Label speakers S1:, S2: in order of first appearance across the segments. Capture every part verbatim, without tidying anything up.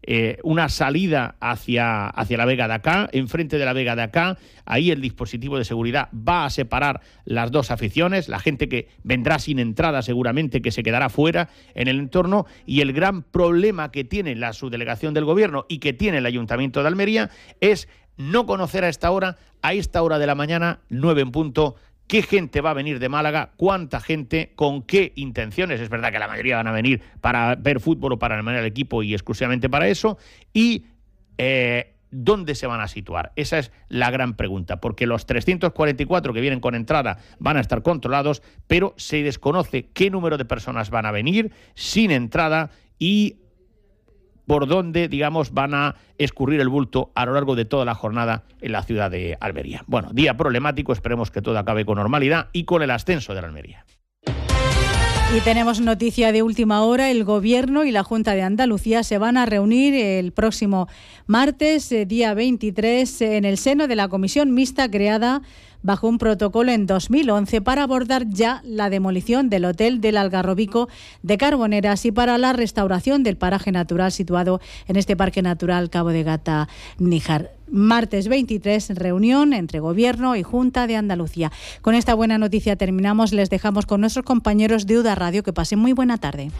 S1: eh, una salida hacia, hacia la Vega de Acá, enfrente de la Vega de Acá. Ahí el dispositivo de seguridad va a separar las dos aficiones, la gente que vendrá sin entrada seguramente, que se quedará fuera en el entorno, y el gran problema que tiene la subdelegación del Gobierno y que tiene el Ayuntamiento de Almería es no conocer a esta hora, a esta hora de la mañana, nueve en punto, qué gente va a venir de Málaga, cuánta gente, con qué intenciones. Es verdad que la mayoría van a venir para ver fútbol o para animar al equipo y exclusivamente para eso, y eh, dónde se van a situar. Esa es la gran pregunta, porque los trescientos cuarenta y cuatro que vienen con entrada van a estar controlados, pero se desconoce qué número de personas van a venir sin entrada y por dónde, digamos, van a escurrir el bulto a lo largo de toda la jornada en la ciudad de Almería. Bueno, día problemático, esperemos que todo acabe con normalidad y con el ascenso de la Almería.
S2: Y tenemos noticia de última hora. El Gobierno y la Junta de Andalucía se van a reunir el próximo martes, día veintitrés, en el seno de la comisión mixta creada bajo un protocolo en dos mil once para abordar ya la demolición del Hotel del Algarrobico de Carboneras y para la restauración del paraje natural situado en este Parque Natural Cabo de Gata-Níjar. Martes veintitrés, reunión entre Gobierno y Junta de Andalucía. Con esta buena noticia terminamos. Les dejamos con nuestros compañeros de UDA Radio. Que pasen muy buena tarde.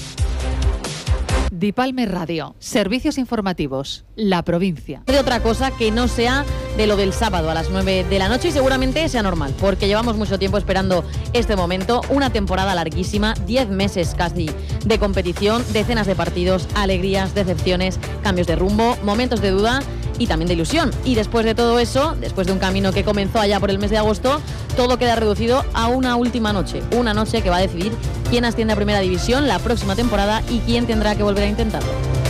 S3: Dipalme Radio, servicios informativos, la provincia.
S4: De otra cosa que no sea de lo del sábado a las nueve de la noche y seguramente sea normal, porque llevamos mucho tiempo esperando este momento, una temporada larguísima, diez meses casi de competición, decenas de partidos, alegrías, decepciones, cambios de rumbo, momentos de duda y también de ilusión. Y después de todo eso, después de un camino que comenzó allá por el mes de agosto, todo queda reducido a una última noche, una noche que va a decidir quién asciende a Primera División la próxima temporada y quién tendrá que volver a intentarlo.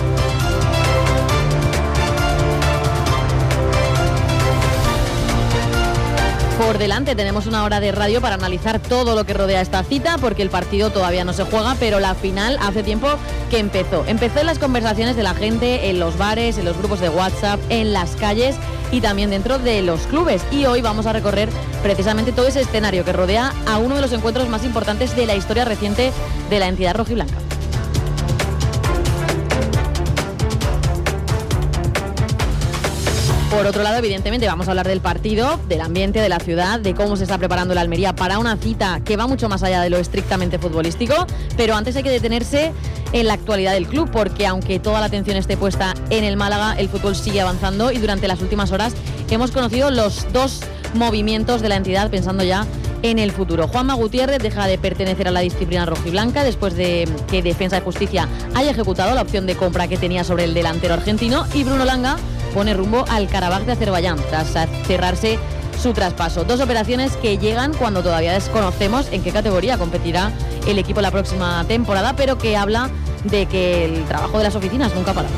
S4: Por delante tenemos una hora de radio para analizar todo lo que rodea esta cita, porque el partido todavía no se juega, pero la final hace tiempo que empezó. Empezó en las conversaciones de la gente, en los bares, en los grupos de WhatsApp, en las calles y también dentro de los clubes. Y hoy vamos a recorrer precisamente todo ese escenario que rodea a uno de los encuentros más importantes de la historia reciente de la entidad rojiblanca. Por otro lado, evidentemente, vamos a hablar del partido, del ambiente, de la ciudad, de cómo se está preparando la Almería para una cita que va mucho más allá de lo estrictamente futbolístico, pero antes hay que detenerse en la actualidad del club, porque aunque toda la atención esté puesta en el Málaga, el fútbol sigue avanzando y durante las últimas horas hemos conocido los dos movimientos de la entidad pensando ya en el futuro. Juanma Gutiérrez deja de pertenecer a la disciplina rojiblanca después de que Defensa y Justicia haya ejecutado la opción de compra que tenía sobre el delantero argentino, y Bruno Langa pone rumbo al Karabaj de Azerbaiyán tras cerrarse su traspaso. Dos operaciones que llegan cuando todavía desconocemos en qué categoría competirá el equipo la próxima temporada, pero que habla de que el trabajo de las oficinas nunca para.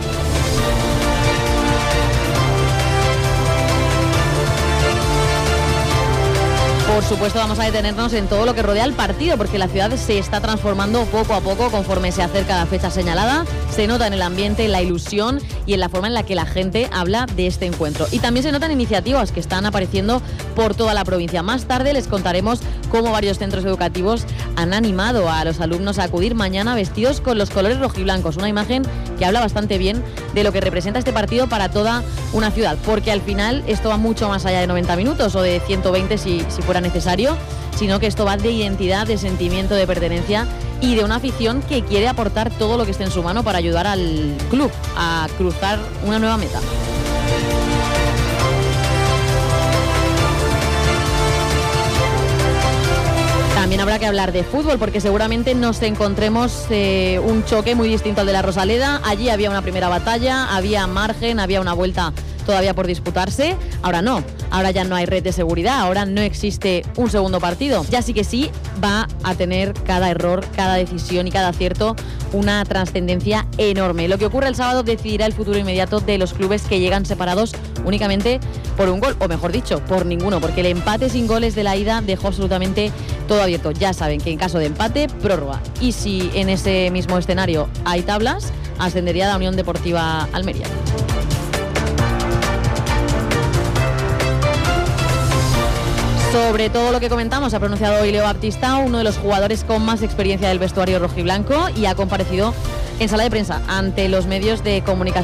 S4: Por supuesto, vamos a detenernos en todo lo que rodea el partido, porque la ciudad se está transformando poco a poco conforme se acerca la fecha señalada. Se nota en el ambiente, en la ilusión y en la forma en la que la gente habla de este encuentro. Y también se notan iniciativas que están apareciendo por toda la provincia. Más tarde les contaremos cómo varios centros educativos han animado a los alumnos a acudir mañana vestidos con los colores rojiblancos. Una imagen que habla bastante bien de lo que representa este partido para toda una ciudad, porque al final esto va mucho más allá de noventa minutos o de ciento veinte si, si fuera necesario, sino que esto va de identidad, de sentimiento de pertenencia y de una afición que quiere aportar todo lo que esté en su mano para ayudar al club a cruzar una nueva meta. También habrá que hablar de fútbol, porque seguramente nos encontremos eh, un choque muy distinto al de la Rosaleda. Allí había una primera batalla, había margen, había una vuelta todavía por disputarse. Ahora no, ahora ya no hay red de seguridad, ahora no existe un segundo partido. Ya sí que sí va a tener cada error, cada decisión y cada acierto una trascendencia enorme. Lo que ocurre el sábado decidirá el futuro inmediato de los clubes que llegan separados únicamente por un gol, o mejor dicho, por ninguno, porque el empate sin goles de la ida dejó absolutamente todo abierto. Ya saben que en caso de empate, prórroga. Y si en ese mismo escenario hay tablas, ascendería la Unión Deportiva Almería. Sobre todo lo que comentamos ha pronunciado hoy Leo Baptista, uno de los jugadores con más experiencia del vestuario rojiblanco, y ha comparecido en sala de prensa ante los medios de comunicación.